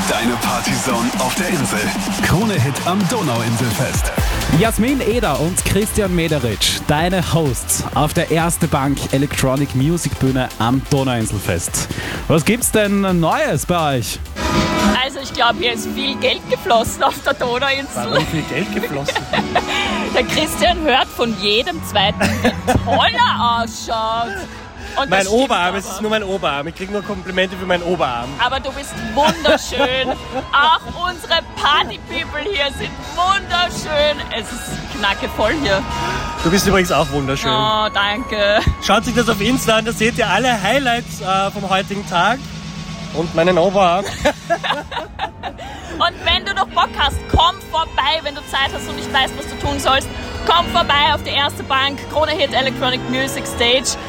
Deine Partyzone auf der Insel. Krone-Hit am Donauinselfest. Jasmin Eder und Christian Mederitsch, deine Hosts auf der Erste Bank Electronic Music Bühne am Donauinselfest. Was gibt's denn Neues bei euch? Also ich glaube, hier ist viel Geld geflossen auf der Donauinsel. Warum viel Geld geflossen? Der Christian hört von jedem Zweiten, wie toll er ausschaut. Und Mein das stimmt Oberarm, aber. es ist nur mein Oberarm. Ich kriege nur Komplimente für meinen Oberarm. Aber du bist wunderschön. Auch unsere Party-People hier sind wunderschön. Es ist knackevoll hier. Du bist übrigens auch wunderschön. Oh, danke. Schaut sich das auf Insta an, da seht ihr alle Highlights vom heutigen Tag. Und meinen Oberarm. Und wenn du noch Bock hast, komm vorbei, wenn du Zeit hast und nicht weißt, was du tun sollst. Komm vorbei auf die Erste Bank, Krone-Hit Electronic Music Stage.